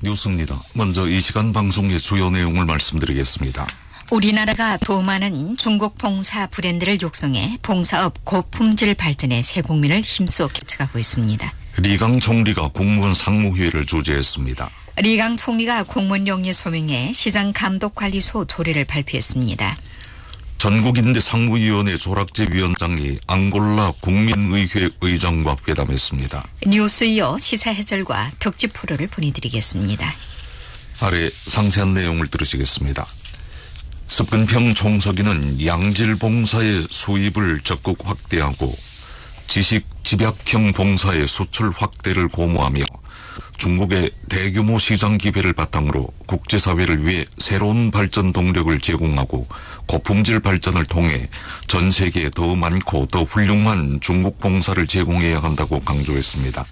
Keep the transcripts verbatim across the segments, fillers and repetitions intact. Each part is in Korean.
뉴스입니다. 먼저 이 시간 방송의 주요 내용을 말씀드리겠습니다. 우리나라가 도움하는 중국 봉사 브랜드를 육성해 봉사업 고품질 발전에 새 국민을 힘써 개척하고 있습니다. 리강 총리가 공무원 상무회의를 주재했습니다. 리강 총리가 공무원 영예 소명해 시장감독관리소 조례를 발표했습니다. 전국인대 상무위원회 조락제 위원장이 앙골라 국민의회 의장과 회담했습니다. 뉴스 이어 시사 해설과 특집 프로를 보내드리겠습니다. 아래 상세한 내용을 들으시겠습니다. 습근평 총서기는 양질 봉사의 수입을 적극 확대하고 지식 집약형 봉사의 수출 확대를 고무하며 중국의 대규모 시장 기회를 바탕으로 국제사회를 위해 새로운 발전 동력을 제공하고 고품질 발전을 통해 전 세계에 더 많고 더 훌륭한 중국 봉사를 제공해야 한다고 강조했습니다.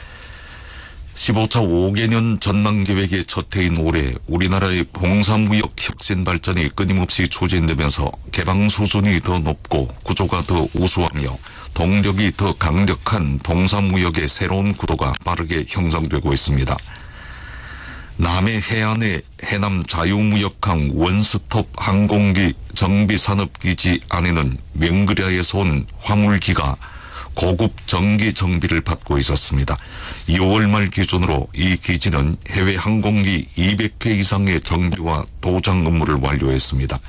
십오 차 오 개년 전망계획의 첫 해인 올해 우리나라의 봉사무역 혁신 발전이 끊임없이 추진되면서 개방 수준이 더 높고 구조가 더 우수하며 동력이 더 강력한 봉사무역의 새로운 구도가 빠르게 형성되고 있습니다. 남해 해안의 해남 자유무역항 원스톱 항공기 정비산업기지 안에는 맹그랴에서 온 화물기가 고급 정기 정비를 받고 있었습니다. 이월 말 기준으로 이 기지는 해외 항공기 이백 회 이상의 정비와 도장 업무를 완료했습니다.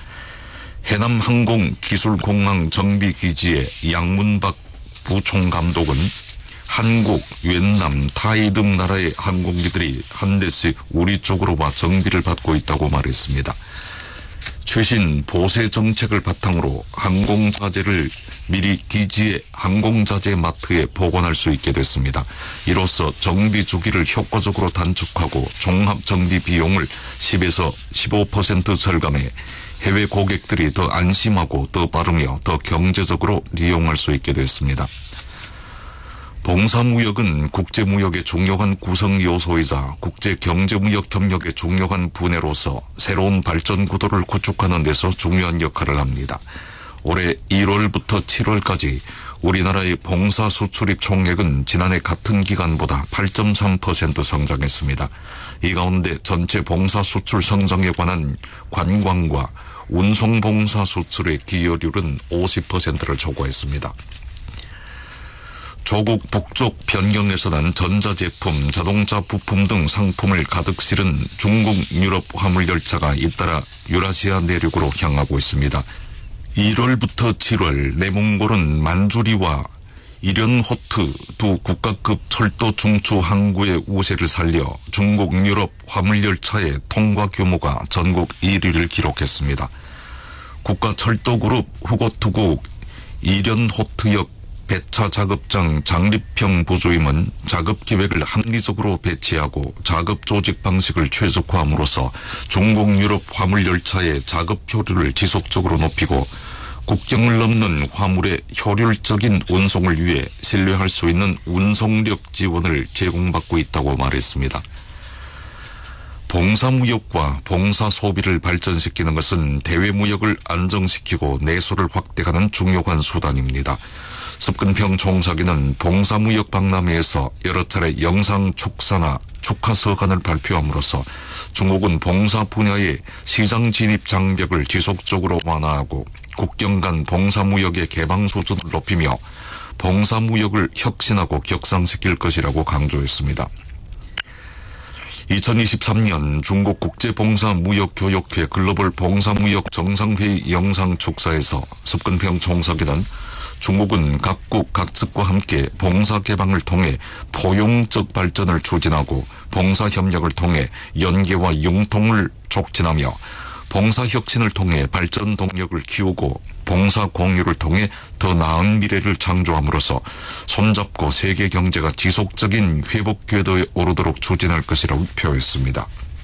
해남항공기술공항 정비기지의 양문박 부총감독은 한국,越南, 타이 등 나라의 항공기들이 한 대씩 우리 쪽으로 와 정비를 받고 있다고 말했습니다. 최신 보세 정책을 바탕으로 항공자재를 미리 기지의 항공자재 마트에 보관할 수 있게 됐습니다. 이로써 정비 주기를 효과적으로 단축하고 종합 정비 비용을 십에서 십오 퍼센트 절감해 해외 고객들이 더 안심하고 더 빠르며 더 경제적으로 이용할 수 있게 됐습니다. 봉사무역은 국제무역의 중요한 구성 요소이자 국제경제무역 협력의 중요한 분야로서 새로운 발전 구도를 구축하는 데서 중요한 역할을 합니다. 올해 일월부터 칠월까지 우리나라의 봉사 수출입 총액은 지난해 같은 기간보다 팔 점 삼 퍼센트 성장했습니다. 이 가운데 전체 봉사 수출 성장에 관한 관광과 운송봉사 수출의 기여율은 오십 퍼센트를 초과했습니다. 조국 북쪽 변경에서는 전자제품, 자동차 부품 등 상품을 가득 실은 중국 유럽 화물열차가 잇따라 유라시아 내륙으로 향하고 있습니다. 일월부터 칠월 내몽골은 만주리와 이련호트 두 국가급 철도 중추 항구의 우세를 살려 중국 유럽 화물열차의 통과 규모가 전국 일 위를 기록했습니다. 국가철도그룹 후고투국 이련호트역 배차 작업장 장립형 부주임은 작업 계획을 합리적으로 배치하고 작업 조직 방식을 최적화함으로써 중국 유럽 화물열차의 작업 효율을 지속적으로 높이고 국경을 넘는 화물의 효율적인 운송을 위해 신뢰할 수 있는 운송력 지원을 제공받고 있다고 말했습니다. 봉사무역과 봉사소비를 발전시키는 것은 대외무역을 안정시키고 내수를 확대하는 중요한 수단입니다. 습근평 총서기는 봉사무역 박람회에서 여러 차례 영상 축사나 축하 서간을 발표함으로써 중국은 봉사 분야의 시장 진입 장벽을 지속적으로 완화하고 국경 간 봉사무역의 개방 수준을 높이며 봉사무역을 혁신하고 격상시킬 것이라고 강조했습니다. 이천이십삼 년 중국 국제봉사무역교역회 글로벌 봉사무역 정상회의 영상 축사에서 습근평 총서기는 중국은 각국 각측과 함께 봉사 개방을 통해 포용적 발전을 추진하고 봉사 협력을 통해 연계와 융통을 촉진하며 봉사 혁신을 통해 발전 동력을 키우고 봉사 공유를 통해 더 나은 미래를 창조함으로써 손잡고 세계 경제가 지속적인 회복 궤도에 오르도록 추진할 것이라고 표했습니다.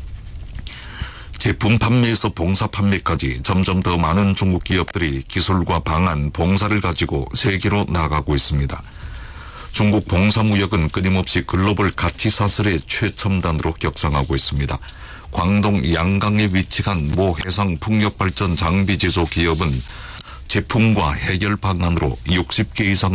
제품 판매에서 봉사 판매까지 점점 더 많은 중국 기업들이 기술과 방안, 봉사를 가지고 세계로 나아가고 있습니다. 중국 봉사무역은 끊임없이 글로벌 가치 사슬의 최첨단으로 격상하고 있습니다. 광동 양강에 위치한 모 해상 풍력발전 장비 제조 기업은 제품과 해결 방안으로 육십 개 이상